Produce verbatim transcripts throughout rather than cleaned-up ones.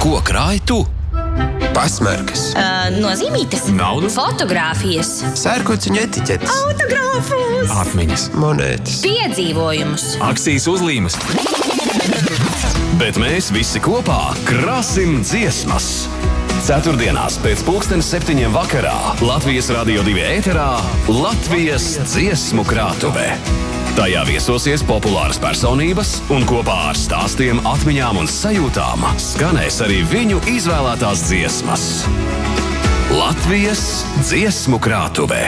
Ko krāj tu? Pasmarkas, Uh, nozīmītes, Naudu? fotogrāfijas, sērkociņu etiķetes, autogrāfus, Atmiņas, monētas. piedzīvojumus. akcijas uzlīmes. Bet mēs visi kopā krāsim dziesmas. Ceturtdienās pēc pulksteni septiņiem vakarā Latvijas Radio divi ēterā Latvijas dziesmu krātuve. Tajā viesosies populāras personības un kopā ar stāstiem, atmiņām un sajūtām skanēs arī viņu izvēlētās dziesmas. Latvijas dziesmu krātuve.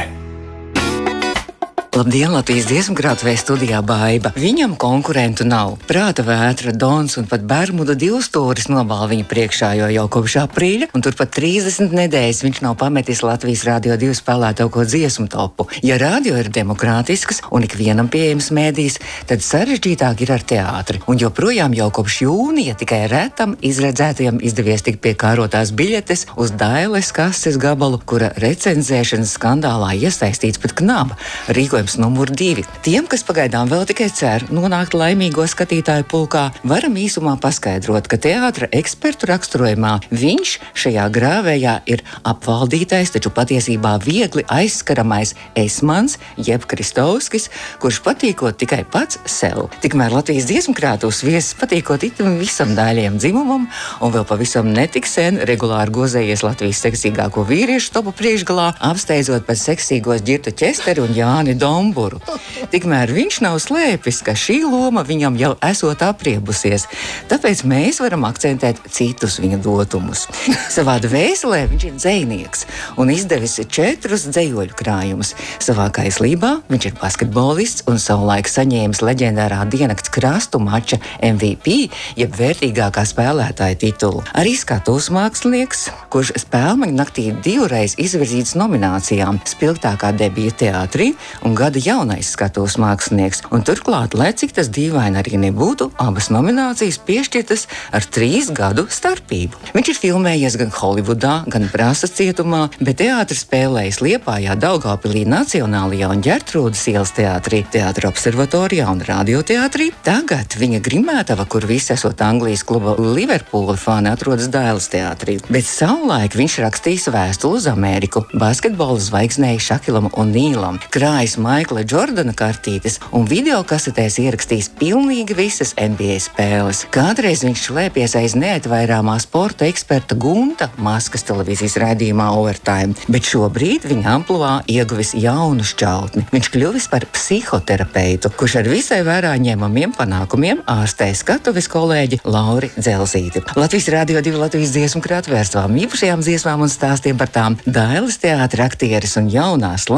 Labdien, Latvijas dziesmu krātuvē studijā Baiba. Viņam konkurentu nav. Prāta vētra, Dons un pat Bermuda divstūris nobāl viņa priekšā, jo jau kopš aprīļa, un turpat trīsdesmit nedēļas viņš nav pametis Latvijas Radio divi spēlētāko dziesmu topu. Ja radio ir demokrātisks un ikvienam pieejams mēdījis, tad sarežģītāk ir ar teātri. Un joprojām jau kopš jūnija tikai retam izredzētajam izdevies tikt pie kārotās biļetes uz Dailes kases gabalu, kura recenzēšanas skandālā iesaistīts pat Knaba. Rīkojums numur divi. Tiem, kas pagaidām vēl tikai cer nonākt laimīgo skatītāju pulkā, varam īsumā paskaidrot, ka teātra ekspertu raksturojumā viņš šajā grāvējā ir apvaldītais, taču patiesībā viegli aizskaramais esmans, jeb Kristovskis, kurš patīkot tikai pats sev. Tikmēr Latvijas dziesmu krātuves viesis patīkot itam visam daļiem dzimumam, un vēl pavisam netik sen regulāri gozējies Latvijas seksīgāko vīriešu topu priekšgalā, apsteidzot pēc seksīgos Ģirtu Ķesteri un Jāni Domburu. Tikmēr viņš nav slēpis, ka šī loma viņam jau esot apriebusies, tāpēc mēs varam akcentēt citus viņa dotumus. Savā dvēselē viņš ir dzejnieks un izdevis četrus dzejoļu krājumus. Savā kaislībā viņš ir basketbolists un savulaik saņēmis leģendārā Diennakts krastu mača M V P, jeb vērtīgākā spēlētāja titulu. Arī skatuves mākslinieks, kurš Spēlmeņu naktī divreiz izvirzīts nominācijām spilgtākā debija teātrī un gada jaunais skatuves mākslinieks. Un turklāt, lai cik tas dīvaini arī nebūtu, abas nominācijas piešķirtas ar trīs gadu starpību. Viņš ir filmējies gan Holivudā, gan Brāzas cietumā, bet teātris spēlējis Liepājā, Daugavpilī, Nacionālajā un Ģertrūdes ielas teātrī, Teātra observatorijā un radioteātrī. Tagad viņa grimētava, kur visi esot Anglijas kluba Liverpoola fani, atrodas Dailes teātrī. Bet savulaik viņš rakstījis vēstuli uz Ameriku basketbola zvaigznei Šakilam un Nīlam, krājis Maikla Džordana kartītes un video kasetēs ierakstījis pilnīgi visas N B A spēles. Kādreiz viņš slēpies aiz neatvairāmā sporta eksperta Gunta Maskas televīzijas raidījumā Overtime, bet šobrīd viņa ampluvā ieguvis jaunu šķautni. Viņš kļuvis par psihoterapeitu, kurš ar visai vērā ņemamiem panākumiem ārstē skatuves kolēģi Lauri Dzelzīti. Latvijas Radio divi Latvijas dziesmu krātuvē ar savām īpašajām dziesmām un stāstiem par tām Dailes teātra aktieres un jaunās